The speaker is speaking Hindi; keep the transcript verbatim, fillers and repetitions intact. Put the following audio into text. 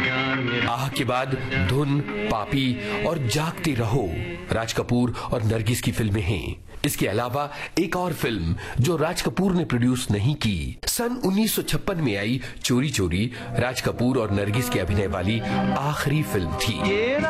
आह के बाद धुन, पापी और जागते रहो राज कपूर और नरगिस की फिल्में हैं। इसके अलावा एक और फिल्म जो राज कपूर ने प्रोड्यूस नहीं की, सन उन्नीस सौ छप्पन में आई चोरी चोरी, राज कपूर और नरगिस के अभिनय वाली आखिरी फिल्म थी।